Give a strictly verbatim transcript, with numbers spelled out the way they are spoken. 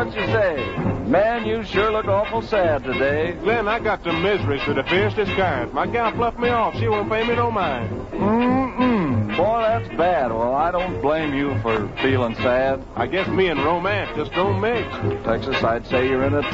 what you say. Man, you sure look awful sad today. Glenn, I got the miseries to the fiercest kind. My gal fluffed me off. She won't pay me no mind. Mm-mm. Boy, that's bad. Well, I don't blame you for feeling sad. I guess me and romance just don't mix. Texas, I'd say you're in a